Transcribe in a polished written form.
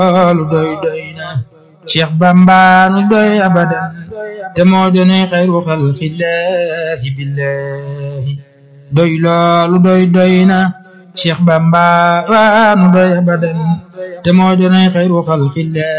loolu doy na Cheikh Bamba nu doy abadan te moo doon xayru xalqillahi billahi doy loolu doy na Cheikh Bamba wa nu doy abadan te moo doon xayru xalqillahi